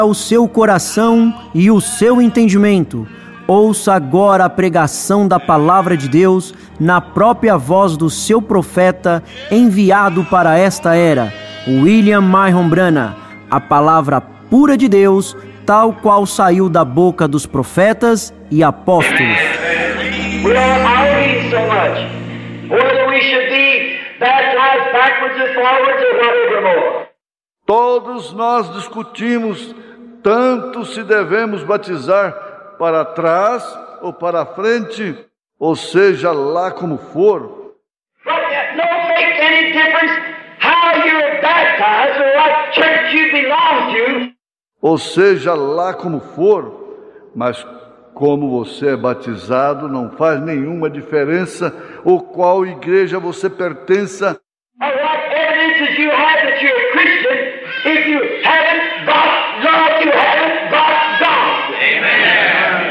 o seu coração e o seu entendimento. Ouça agora a pregação da Palavra de Deus na própria voz do seu profeta enviado para esta era, William Marion Branham, a palavra pura de Deus, tal qual saiu da boca dos profetas e apóstolos. We are arguing so much whether we should be baptized backwards and forwards or whatever more. Todos nós discutimos tanto se devemos batizar para trás ou para frente, ou seja lá como for. But that don't make any difference how you're baptized or what church you belong to. Ou seja lá como for, mas como você é batizado não faz nenhuma diferença, ou qual igreja você pertença. Or what evidences you have that you're a Christian if you haven't got love, you haven't got God. Amen.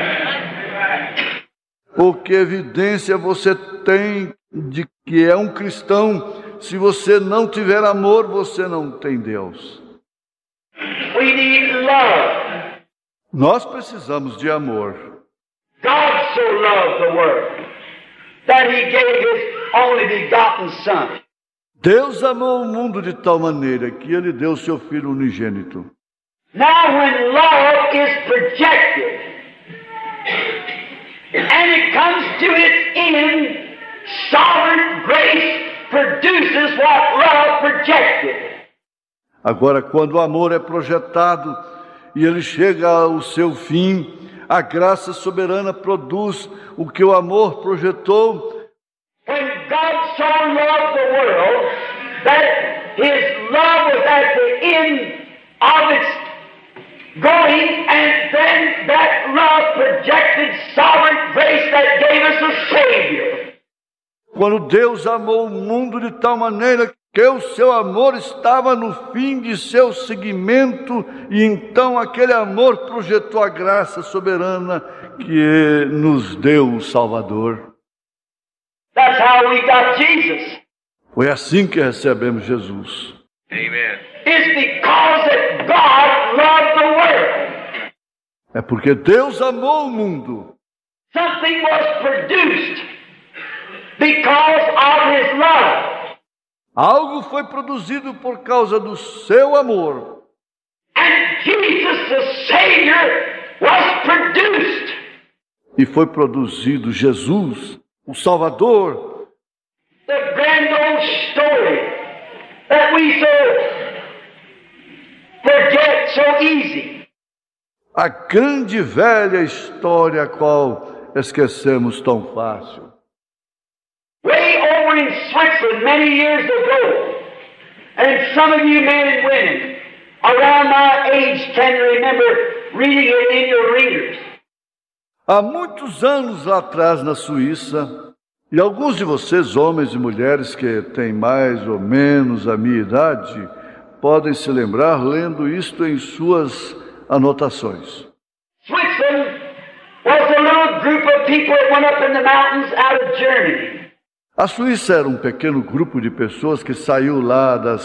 Ou que evidência você tem de que é um cristão? Se você não tiver amor, você não tem Deus. We need love. Nós precisamos de amor. God so loved the world that He gave His only begotten Son. Deus amou o mundo de tal maneira que Ele deu seu Filho unigênito. Now when love is projected and it comes to its end, sovereign grace produces what love projected. Agora, quando o amor é projetado e ele chega ao seu fim, a graça soberana produz o que o amor projetou. When God so loved the world that His love was at the end of its going, and then that love projected sovereign grace that gave us a Savior. Quando Deus amou o mundo de tal maneira que o seu amor estava no fim de seu seguimento, e então aquele amor projetou a graça soberana que nos deu o Salvador. That's how we got Jesus. Foi assim que recebemos Jesus. Amen. It's because that God loved the world. É porque Deus amou o mundo. Something was produced because of His love. Algo foi produzido por causa do seu amor. And Jesus, the Savior, was produced. E foi produzido Jesus, o Salvador. The grand old story that we so forget so easy. A grande velha história a qual esquecemos tão fácil. Way over in Switzerland many years ago, and some of you men and women around my age can remember reading it in your readers. Há muitos anos lá atrás na Suíça, e alguns de vocês, homens e mulheres que têm mais ou menos a minha idade, podem se lembrar lendo isto em suas anotações. Switzerland was a little group of people that went up in the mountains out of Germany. A Suíça era um pequeno grupo de pessoas que saiu lá das